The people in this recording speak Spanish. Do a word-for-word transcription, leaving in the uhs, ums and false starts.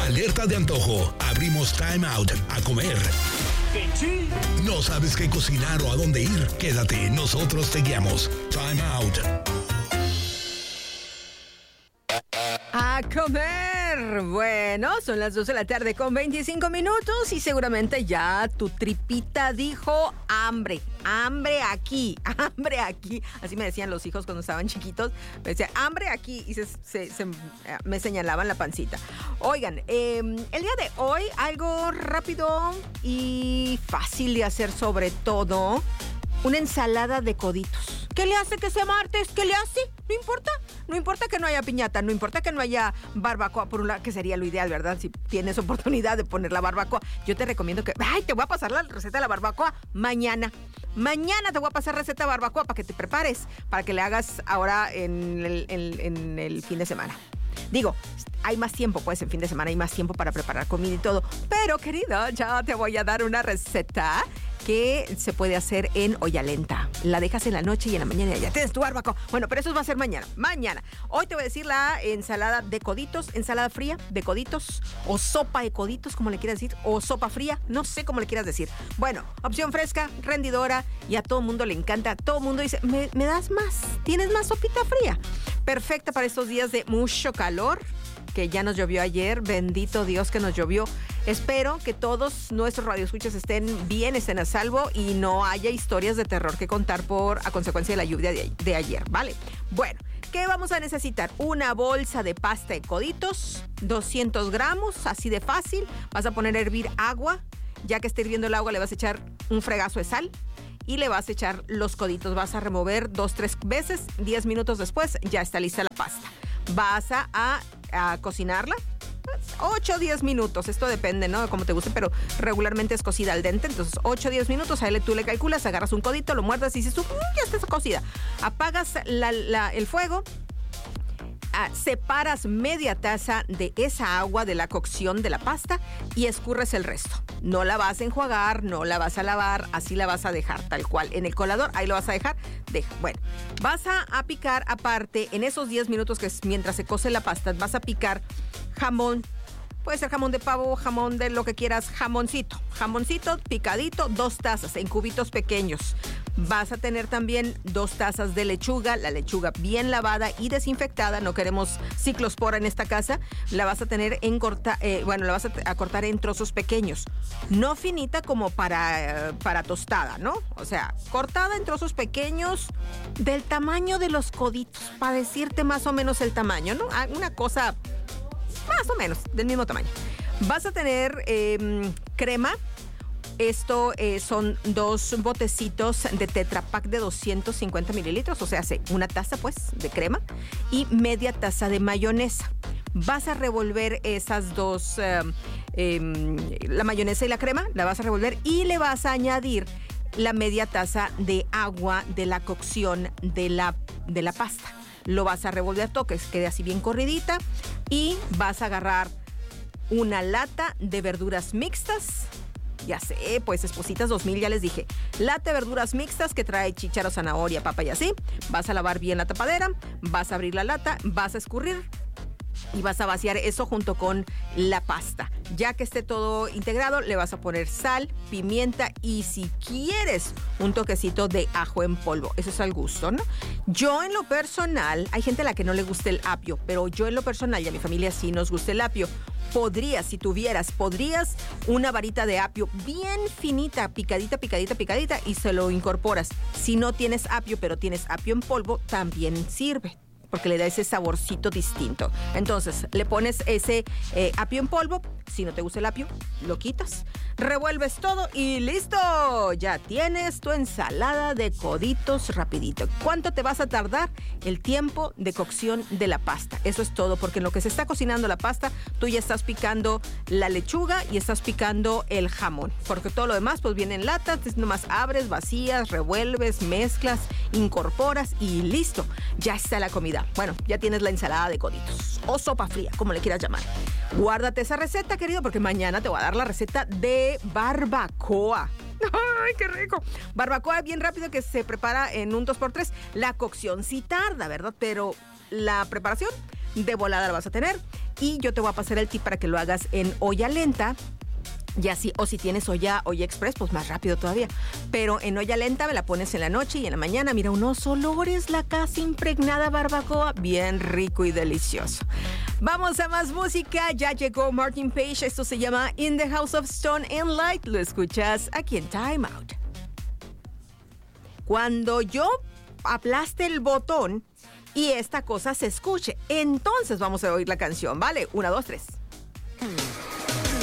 Alerta de antojo. Abrimos Time Out a comer. ¿No sabes qué cocinar o a dónde ir? Quédate, nosotros te guiamos. Time Out. A comer. Bueno, son las dos de la tarde con veinticinco minutos y seguramente ya tu tripita dijo hambre, hambre aquí, hambre aquí. Así me decían los hijos cuando estaban chiquitos. Me decían hambre aquí y se, se, se, me señalaban la pancita. Oigan, eh, el día de hoy algo rápido y fácil de hacer, sobre todo una ensalada de coditos. ¿Qué le hace que sea martes? ¿Qué le hace? No importa. No importa que no haya piñata, no importa que no haya barbacoa, por un lado, que sería lo ideal, ¿verdad? Si tienes oportunidad de poner la barbacoa, yo te recomiendo que... ¡Ay, te voy a pasar la receta de la barbacoa mañana! Mañana te voy a pasar receta de barbacoa para que te prepares, para que le hagas ahora en el, en, en el fin de semana. Digo, hay más tiempo, pues en fin de semana hay más tiempo para preparar comida y todo. Pero, querida, ya te voy a dar una receta que se puede hacer en olla lenta. La dejas en la noche y en la mañana ya tienes tu barbacoa. Bueno, pero eso va a ser mañana. Mañana. Hoy te voy a decir la ensalada de coditos, ensalada fría de coditos, o sopa de coditos, como le quieras decir, o sopa fría, no sé cómo le quieras decir. Bueno, opción fresca, rendidora, y a todo mundo le encanta. Todo mundo dice, ¿me, me das más? ¿Tienes más sopita fría? Perfecta para estos días de mucho calor, que ya nos llovió ayer. Bendito Dios que nos llovió. Espero que todos nuestros radioescuchas estén bien, estén a salvo y no haya historias de terror que contar por a consecuencia de la lluvia de, de ayer, ¿vale? Bueno, ¿qué vamos a necesitar? Una bolsa de pasta de coditos, doscientos gramos, así de fácil. Vas a poner a hervir agua. Ya que esté hirviendo el agua, le vas a echar un fregazo de sal y le vas a echar los coditos. Vas a remover dos, tres veces. diez minutos después ya está lista la pasta. Vas a, a, a cocinarla ocho o diez minutos, esto depende, ¿no? De cómo te guste, pero regularmente es cocida al dente, entonces ocho o diez minutos, ahí tú le calculas, agarras un codito, lo muerdas y dices tú, mmm, ya está cocida. Apagas la, la, el fuego, ah, separas media taza de esa agua de la cocción de la pasta y escurres el resto. No la vas a enjuagar, no la vas a lavar, así la vas a dejar tal cual. En el colador, ahí lo vas a dejar, deja. Bueno, vas a, a picar aparte, en esos diez minutos que es mientras se cose la pasta, vas a picar jamón. Puede ser jamón de pavo, jamón de lo que quieras, jamoncito. Jamoncito picadito, dos tazas en cubitos pequeños. Vas a tener también dos tazas de lechuga, la lechuga bien lavada y desinfectada. No queremos ciclospora en esta casa. La vas a tener en corta, eh, bueno, la vas a, a cortar en trozos pequeños. No finita como para, eh, para tostada, ¿no? O sea, cortada en trozos pequeños del tamaño de los coditos, para decirte más o menos el tamaño, ¿no? Una cosa... más o menos, del mismo tamaño. Vas a tener eh, crema. Esto eh, son dos botecitos de Tetra Pak de doscientos cincuenta mililitros, o sea, hace una taza, pues, de crema y media taza de mayonesa. Vas a revolver esas dos, eh, eh, la mayonesa y la crema, la vas a revolver y le vas a añadir la media taza de agua de la cocción de la, de la pasta. Lo vas a revolver todo, que quede así bien corridita. Y vas a agarrar una lata de verduras mixtas. Ya sé, pues Espositas dos mil, ya les dije. Lata de verduras mixtas que trae chícharo, zanahoria, papa y así. Vas a lavar bien la tapadera. Vas a abrir la lata. Vas a escurrir. Y vas a vaciar eso junto con la pasta. Ya que esté todo integrado, le vas a poner sal, pimienta y si quieres un toquecito de ajo en polvo. Eso es al gusto, ¿no? Yo en lo personal, hay gente a la que no le gusta el apio, pero yo en lo personal y a mi familia sí nos gusta el apio. Podrías, si tuvieras, podrías una varita de apio bien finita, picadita, picadita, picadita y se lo incorporas. Si no tienes apio, pero tienes apio en polvo, también sirve, porque le da ese saborcito distinto. Entonces, le pones ese eh, apio en polvo. Si no te gusta el apio, lo quitas. Revuelves todo y ¡listo! Ya tienes tu ensalada de coditos rapidito. ¿Cuánto te vas a tardar? El tiempo de cocción de la pasta. Eso es todo, porque en lo que se está cocinando la pasta, tú ya estás picando la lechuga y estás picando el jamón. Porque todo lo demás, pues viene en lata. Entonces, nomás abres, vacías, revuelves, mezclas, incorporas y ¡listo! Ya está la comida. Bueno, ya tienes la ensalada de coditos o sopa fría, como le quieras llamar. Guárdate esa receta, querido, porque mañana te voy a dar la receta de barbacoa. ¡Ay, qué rico! Barbacoa bien rápido que se prepara en un dos por tres. La cocción sí tarda, ¿verdad? Pero la preparación de volada la vas a tener. Y yo te voy a pasar el tip para que lo hagas en olla lenta. Y así, o si tienes olla, olla express, pues más rápido todavía. Pero en olla lenta me la pones en la noche y en la mañana, mira, unos olores, la casa impregnada barbacoa, bien rico y delicioso. Vamos a más música, ya llegó Martin Page, esto se llama In the House of Stone and Light, lo escuchas aquí en Time Out. Cuando yo aplaste el botón y esta cosa se escuche, entonces vamos a oír la canción, ¿vale? Una, dos, tres.